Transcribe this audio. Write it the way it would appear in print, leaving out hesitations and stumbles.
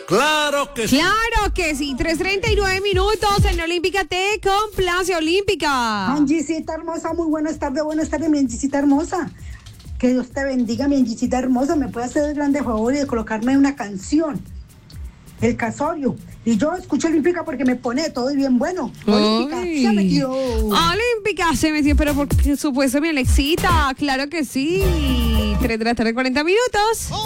Claro que sí. Claro que sí. 3:39 minutos en Olímpica te complace Olímpica. Angisita hermosa, muy buenas tardes, mi Angisita hermosa. Que Dios te bendiga, mi Angisita hermosa. ¿Me puede hacer el grande favor y de colocarme una canción? El Casorio. Y yo escucho Olímpica porque me pone todo bien bueno. Olímpica se metió. Olímpica se metió, pero por supuesto, mi Alexita. Claro que sí. 3 de la tarde, 40 minutos.